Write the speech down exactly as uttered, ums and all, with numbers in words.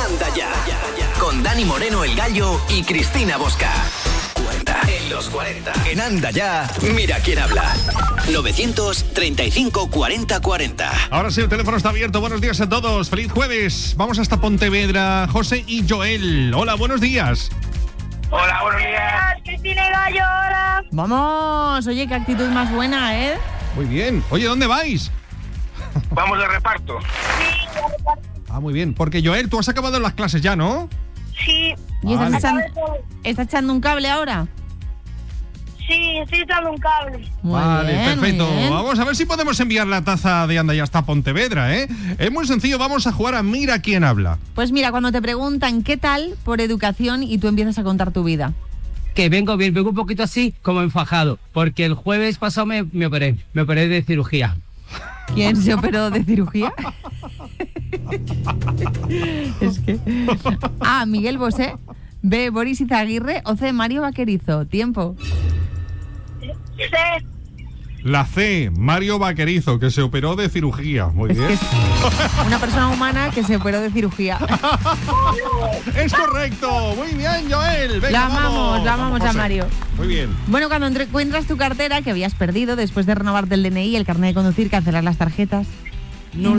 Anda ya, con Dani Moreno el Gallo y Cristina Bosca. cuarenta en los cuarenta. En Anda ya, mira quién habla. novecientos treinta y cinco cuarenta cuarenta. Ahora sí, el teléfono está abierto. Buenos días a todos. Feliz jueves. Vamos hasta Pontevedra. José y Joel. Hola, buenos días. Hola, buenos días. Cristina y Gallo, hola. Vamos, oye, qué actitud más buena, ¿eh? Muy bien. Oye, ¿dónde vais? Vamos de reparto. Sí, Ah, muy bien. Porque Joel, tú has acabado las clases ya, ¿no? sí, ¿Y estás, Vale. echando, estás echando un cable ahora? sí, estoy echando un cable. Muy Vale, bien, perfecto. muy bien. Vamos a ver si podemos enviar la taza de Anda ya hasta Pontevedra, ¿eh? Es muy sencillo. Vamos a jugar a Mira quién habla. Pues mira, cuando te preguntan qué tal por educación y tú empiezas a contar tu vida. Que vengo bien, vengo un poquito así como enfajado, porque el jueves pasado me, me operé, me operé de cirugía. ¿Quién se operó de cirugía? Es que... A, Miguel Bosé. B, Boris Izaguirre. O C, Mario Vaquerizo. Tiempo. Sí, La C, Mario Vaquerizo, que se operó de cirugía. Muy Es bien. que es una persona humana que se operó de cirugía. Es correcto. Muy bien, Joel. Venga, La amamos, vamos. la amamos a José. Mario. Muy bien. Bueno, cuando entre- encuentras tu cartera que habías perdido después de renovarte el D N I, el carnet de conducir, cancelar las tarjetas.